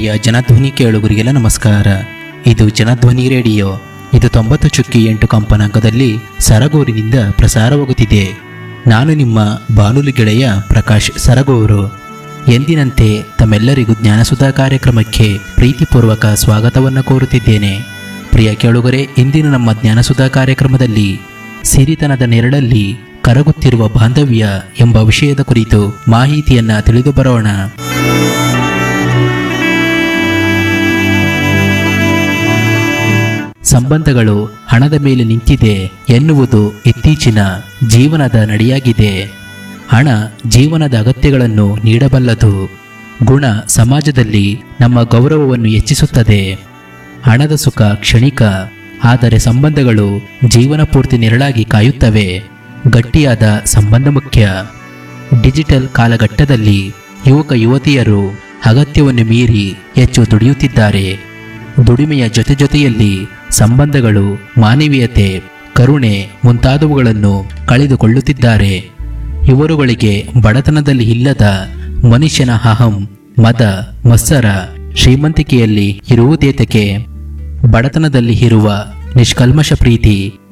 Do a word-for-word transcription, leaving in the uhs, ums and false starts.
ಪ್ರಿಯ ಜನಧ್ವನಿ ಕೇಳುಗರಿಗೆಲ್ಲ ನಮಸ್ಕಾರ. ಇದು ಜನಧ್ವನಿ ರೇಡಿಯೋ. ಇದು ತೊಂಬತ್ತು ಚುಕ್ಕಿ ಎಂಟು ಕಂಪನಾಂಕದಲ್ಲಿ ಸರಗೂರಿನಿಂದ ಪ್ರಸಾರವಾಗುತ್ತಿದೆ. ನಾನು ನಿಮ್ಮ ಬಾನುಲಿ ಗೆಳೆಯ ಪ್ರಕಾಶ್ ಸರಗೂರು. ಎಂದಿನಂತೆ ತಮ್ಮೆಲ್ಲರಿಗೂ ಜ್ಞಾನಸುಧಾ ಕಾರ್ಯಕ್ರಮಕ್ಕೆ ಪ್ರೀತಿಪೂರ್ವಕ ಸ್ವಾಗತವನ್ನು ಕೋರುತ್ತಿದ್ದೇನೆ. ಪ್ರಿಯ ಕೇಳುಗರೆ, ಇಂದಿನ ನಮ್ಮ ಜ್ಞಾನಸುಧಾ ಕಾರ್ಯಕ್ರಮದಲ್ಲಿ ಸಿರಿತನದ ನೆರಳಲ್ಲಿ ಕರಗುತ್ತಿರುವ ಬಾಂಧವ್ಯ ಎಂಬ ವಿಷಯದ ಕುರಿತು ಮಾಹಿತಿಯನ್ನ ತಿಳಿದು ಬರೋಣ. ಸಂಬಂಧಗಳು ಹಣದ ಮೇಲೆ ನಿಂತಿದೆ ಎನ್ನುವುದು ಇತ್ತೀಚಿನ ಜೀವನದ ನಡೆಯಾಗಿದೆ. ಹಣ ಜೀವನದ ಅಗತ್ಯಗಳನ್ನು ನೀಡಬಲ್ಲದು. ಗುಣ ಸಮಾಜದಲ್ಲಿ ನಮ್ಮ ಗೌರವವನ್ನು ಹೆಚ್ಚಿಸುತ್ತದೆ. ಹಣದ ಸುಖ ಕ್ಷಣಿಕ, ಆದರೆ ಸಂಬಂಧಗಳು ಜೀವನ ಪೂರ್ತಿ ನೆರಳಾಗಿ ಕಾಯುತ್ತವೆ. ಗಟ್ಟಿಯಾದ ಸಂಬಂಧ ಮುಖ್ಯ. ಡಿಜಿಟಲ್ ಕಾಲಘಟ್ಟದಲ್ಲಿ ಯುವಕ ಯುವತಿಯರು ಅಗತ್ಯವನ್ನು ಮೀರಿ ಹೆಚ್ಚು ದುಡಿಯುತ್ತಿದ್ದಾರೆ. ದುಡಿಮೆಯ ಜೊತೆ ಜೊತೆಯಲ್ಲಿ ಸಂಬಂಧಗಳು, ಮಾನವೀಯತೆ, ಕರುಣೆ ಮುಂತಾದವುಗಳನ್ನು ಕಳೆದುಕೊಳ್ಳುತ್ತಿದ್ದಾರೆ. ಇವರುಗಳಿಗೆ ಬಡತನದಲ್ಲಿ ಇಲ್ಲದ ಮನುಷ್ಯನ ಅಹಂ, ಮದ, ಮತ್ಸರ ಶ್ರೀಮಂತಿಕೆಯಲ್ಲಿ ಇರುವುದೇತಕ್ಕೆ? ಬಡತನದಲ್ಲಿ ಇರುವ ನಿಷ್ಕಲ್ಮಶ ಪ್ರೀತಿ